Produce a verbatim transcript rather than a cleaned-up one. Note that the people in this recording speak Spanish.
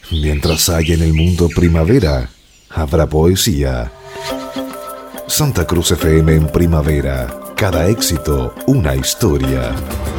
Mientras haya en el mundo primavera, habrá poesía. Santa Cruz F M en primavera. Cada éxito, una historia.